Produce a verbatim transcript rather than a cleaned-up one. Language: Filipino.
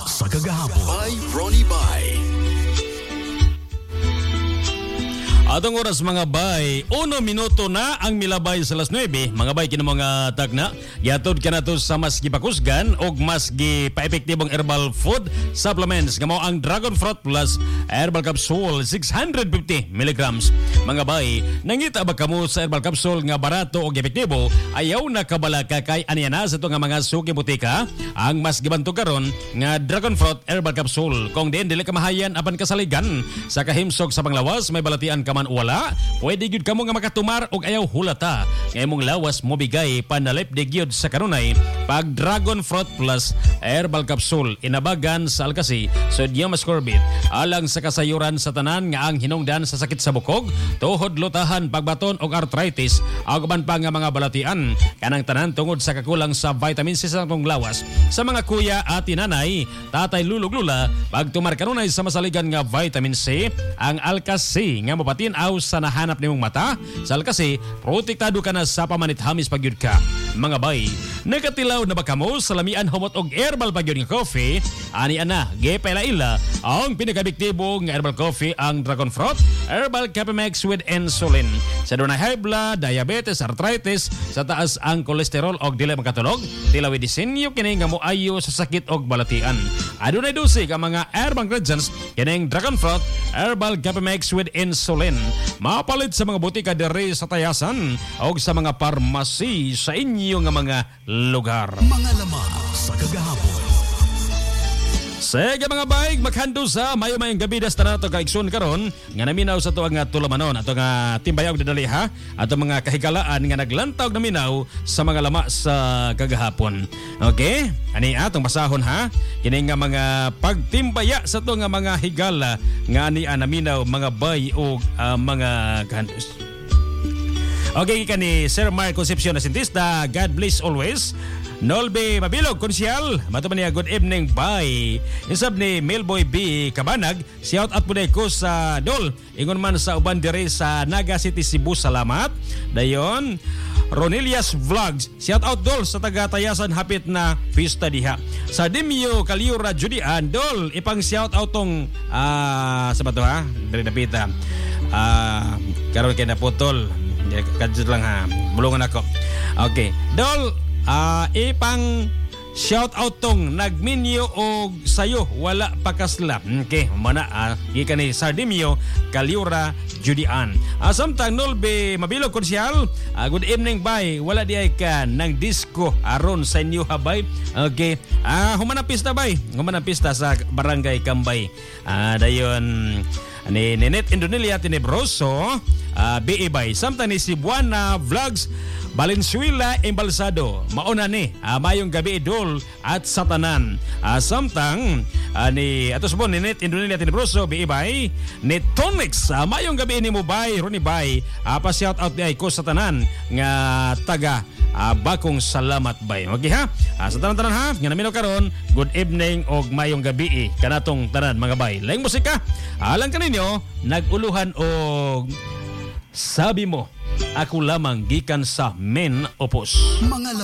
sa kagahapon. By Ronnie Bay. Atong oras mga bay, uno minuto na ang milabay sa alas nuwebe. Mga bay, kina mga tagna, yatod ka na to sa mas gipakusgan o mas gipa-epektibong herbal food supplements. Nga mo ang Dragon Fruit Plus Herbal Capsule, six hundred fifty milligrams. Mga bay, nangita ba kamo sa herbal capsule nga barato o epektibo, ayaw na kabala ka kay aniya na sa ito nga mga suki butika, ang mas gibanto karon nga Dragon Fruit Herbal Capsule. Kung din, dili ka mahayan apan kasaligan sa kahimsog sa panglawas, may balatian ka man wala, pwede gyud kamo nga makatumar og ayaw hulata. Nga imong lawas mo bigay panalipdig gyud sa kanunay pag Dragon Fruit Plus Herbal Capsule inabagan sa alkasi sodium ascorbate alang sa kasayuran sa tanan nga ang hinungdan sa sakit sa bukog, tuhod, lutahan, pagbaton og arthritis ug uban pa nga mga balatian. Kanang tanan tungod sa kakulang sa vitamin C sa atong lawas. Sa mga kuya at nanay, tatay, lulog, lula, pagtumar kanunay sa masaligan nga vitamin C, ang alkasi nga mapatin aw sa nahanap nimong mata sa alkasi, protektado ka na sa pamanit-hamis pagyud ka. Mga bay, nakatilaw na ba kamo sa lamian humot og herbal pagyud nga coffee? Ani ana, gipaila-ila ang pinakabiktibo nga herbal coffee, ang Dragon Fruit Herbal Capimex with insulin. Sa dunay high blood, diabetes, arthritis, sa taas ang kolesterol og dili makatulog, tilawi disenyo kini nga moayo sa sakit og balatian. Adunay dosig ang mga herbal ingredients kining Dragon Fruit Herbal Capimex with insulin. Mapalit sa mga butika diri sa Tayasan o sa mga parmasi sa inyo nga mga lugar. Mga laman sa kagahapon. Sige mga baig, maghando sa mayo-mayong gabi das na ito kaigsoon karon nga naminaw sa ito ang tulamanon ato nga timbayag dadali ha ato mga kahigalaan nga naglantawg naminaw sa mga lama sa kagahapon. Okay? Ani atong basahon ha. Kini nga mga pagtimbaya sa ito nga mga higala nga ani naminaw mga bay o uh, mga kahandos. Okay, kani Sir Mark Concepcion na sintista, God bless always. Nolbe Mabilog, konsyal. Matuman niya, good evening, bye. Insab ni Melboy B. Kabanag, shout out po ko sa Dol. Ingon man sa uban dire sa Naga City, Cebu, salamat. Dayon, Ronelias Vlogs, shout out Dol sa taga-Tayasan, hapit na pista diha. Sa Dimyo Kaliura Judian, Dol, ipang shout out tong, ah, uh, sa bato ha? Dari napita. Ah, uh, karon kay naputol. Kadjud lang ha. Bulungan ako. Okay. Dol, uh, ipang shout out tong nagminyo og sayo wala pakasla. Okay, mana uh, gikan ni Sardimio Kaliura Judian. Uh, samtang Nolbe Mabilog konsyal, uh, good evening bye. Wala di ay ka ng disco aron sa inyo habay. Okay. Ah, uh, humanang pista bay. Humanang pista sa Barangay Kambay. Ah, uh, dayon ni Nenet Indonelia Tenebroso, uh, B A Bay. Samtang ni Cebuana Vlogs Valenzuela Embalsado. Mauna ni uh, mayong gabi idol at satanan. Uh, samtang uh, ni atos po ni Nenet Indonelia Tenebroso, B A Bay, ni Tonix uh, mayong gabi ni mo bay, Ronnie Bay. Uh, pa shout out ni ay ko satanan nga taga Uh, bakong salamat bay. Okay ha? Uh, sa tanan-tanan ha, nga naminaw karon, good evening og mayong gabi eh, kanatong tanan mga bay. Laing musika, alang kaninyo, naguluhan og sabi mo, ako lamang gikan sa Men Opus. Mga